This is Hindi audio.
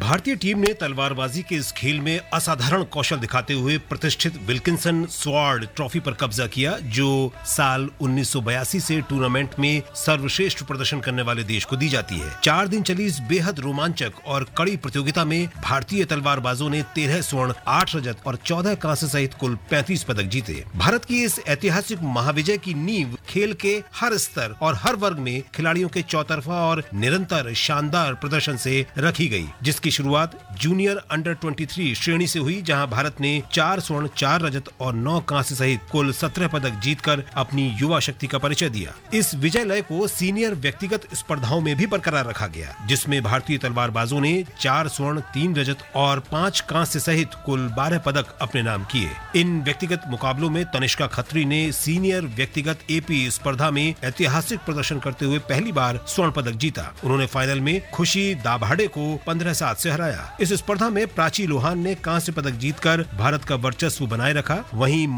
भारतीय टीम ने तलवारबाजी के इस खेल में असाधारण कौशल दिखाते हुए प्रतिष्ठित विल्किंसन स्वॉर्ड ट्रॉफी पर कब्जा किया, जो साल 1982 से टूर्नामेंट में सर्वश्रेष्ठ प्रदर्शन करने वाले देश को दी जाती है। 4 दिन चली इस बेहद रोमांचक और कड़ी प्रतियोगिता में भारतीय तलवारबाजों ने 13 स्वर्ण, 8 रजत और 14 कांस्य सहित कुल 35 पदक जीते। भारत की इस ऐतिहासिक महाविजय की नींव खेल के हर स्तर और हर वर्ग में खिलाड़ियों के चौतरफा और निरंतर शानदार प्रदर्शन से रखी गई, जिसकी शुरुआत जूनियर अंडर 23 श्रेणी से हुई, जहां भारत ने 4 स्वर्ण, 4 रजत और 9 कांस्य सहित कुल 17 पदक जीतकर अपनी युवा शक्ति का परिचय दिया। इस विजय लय को सीनियर व्यक्तिगत स्पर्धाओं में भी बरकरार रखा गया, जिसमें भारतीय तलवारबाजों ने 4 स्वर्ण, 3 रजत और 5 कांस्य सहित कुल 12 पदक अपने नाम किए। इन व्यक्तिगत मुकाबलों में तनिष्का खत्री ने सीनियर व्यक्तिगत एपी स्पर्धा में ऐतिहासिक प्रदर्शन करते हुए पहली बार स्वर्ण पदक जीता। उन्होंने फाइनल में खुशी दाभाडे को 15-7 से हराया। इस स्पर्धा में प्राची लोहान ने कांस्य पदक जीतकर भारत का वर्चस्व बनाए रखा। वहीं